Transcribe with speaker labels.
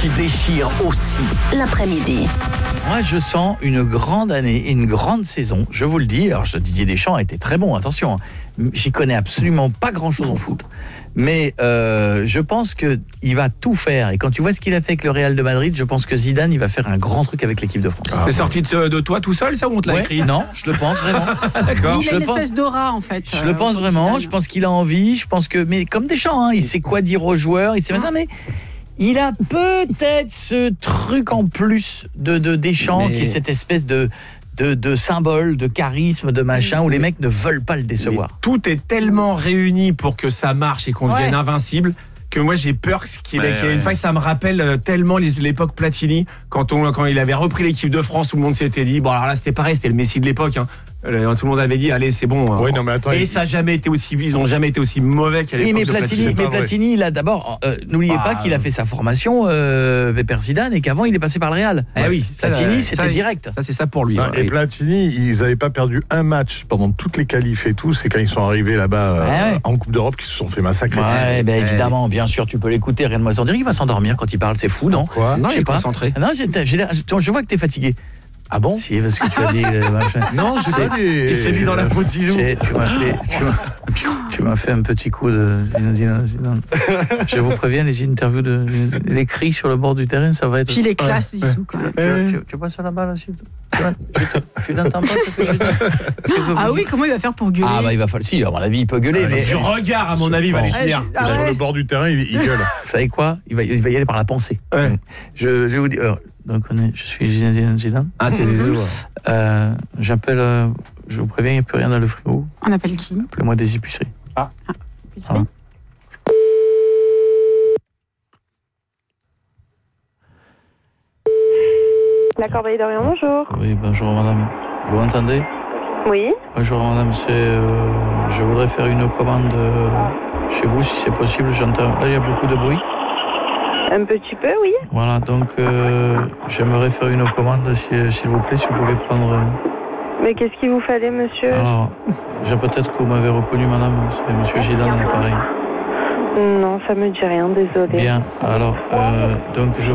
Speaker 1: qui déchire aussi l'après-midi.
Speaker 2: Moi, je sens une grande année, une grande saison. Je vous le dis. Alors, Didier Deschamps a été très bon, attention. J'y connais absolument pas grand-chose en foot. Mais je pense qu'il va tout faire. Et quand tu vois ce qu'il a fait avec le Real de Madrid, je pense que Zidane, il va faire un grand truc avec l'équipe de France.
Speaker 3: C'est sorti de toi tout seul, ça, ou on te l'a écrit?
Speaker 2: Non, je le pense vraiment.
Speaker 3: D'accord.
Speaker 4: Il a une espèce d'aura, en fait.
Speaker 2: Je le pense vraiment.
Speaker 4: Zidane.
Speaker 2: Je pense qu'il a envie. Je pense que, mais comme Deschamps, hein, il sait quoi dire aux joueurs. Il sait ça, mais il a peut-être ce truc en plus de Deschamps, qui est cette espèce de symbole, de charisme, de machin, où les mecs ne veulent pas le décevoir.
Speaker 3: Mais tout est tellement réuni pour que ça marche et qu'on devienne invincible que moi j'ai peur qu'il y ait une faille. Ça me rappelle tellement l'époque Platini, quand il avait repris l'équipe de France, tout le monde s'était dit, bon alors là c'était pareil, c'était le Messi de l'époque, hein. Tout le monde avait dit allez c'est bon.
Speaker 5: Oui, non, mais attends,
Speaker 3: et ça a jamais été aussi, ils ont jamais été aussi mauvais qu'à l'époque.
Speaker 2: Mais
Speaker 3: de
Speaker 2: Platini, il a d'abord, n'oubliez pas qu'il a fait sa formation Pépère Zidane et qu'avant il est passé par le Real.
Speaker 3: Oui,
Speaker 2: Platini c'était direct.
Speaker 3: Ça c'est ça pour lui.
Speaker 5: Non, et Platini, ils n'avaient pas perdu un match pendant toutes les qualifs et tout. C'est quand ils sont arrivés là-bas en Coupe d'Europe qu'ils se sont fait massacrer.
Speaker 2: Ouais, évidemment, bien sûr, tu peux l'écouter. Rien de moins en dire, il va s'endormir quand il parle, c'est fou, non?
Speaker 5: Quoi?
Speaker 3: Non,
Speaker 2: je sais pas.
Speaker 3: Concentré.
Speaker 2: Non, je vois que t'es fatigué.
Speaker 5: Ah bon?
Speaker 2: Si, parce que tu as dit machin.
Speaker 5: Non, j'ai pas dit.
Speaker 3: Il s'est mis dans la peau de Zizou.
Speaker 2: Tu m'as fait un petit coup de Zidane. Je vous préviens, les interviews les cris sur le bord du terrain, ça va être.
Speaker 4: Puis les classes, Zizou, quand même.
Speaker 2: Tu passes là-bas là, tu n'entends pas ce que je dis?
Speaker 4: Ah oui, comment il va faire pour gueuler?
Speaker 2: Ah bah il va falloir. Si, à mon avis, il peut gueuler, mais
Speaker 3: Du regard, à mon avis, il va les finir.
Speaker 5: Sur le bord du terrain, il gueule.
Speaker 2: vous savez quoi? Il va y aller par la pensée.
Speaker 3: Ouais.
Speaker 2: Je vais vous dire. Donc je suis Zidane.
Speaker 3: Ah, t'es Zizou.
Speaker 2: J'appelle. Je vous préviens, il n'y a plus rien dans le frigo.
Speaker 4: On appelle qui?
Speaker 2: Appelez-moi des épiceries.
Speaker 4: Épicerie.
Speaker 6: La Corbeille d'Orient, bonjour.
Speaker 2: Oui, bonjour madame. Vous m'entendez?
Speaker 6: Oui.
Speaker 2: Bonjour madame, je voudrais faire une commande chez vous si c'est possible. J'entends. Là, il y a beaucoup de bruit.
Speaker 6: Un petit peu, oui.
Speaker 2: Voilà, donc j'aimerais faire une commande s'il vous plaît, si vous pouvez prendre.
Speaker 6: Mais qu'est-ce qu'il vous fallait, monsieur?
Speaker 2: Alors, peut-être que vous m'avez reconnu madame, c'est monsieur Zidane à l'appareil.
Speaker 6: Non, ça me dit rien, désolé.
Speaker 2: Bien, alors, donc je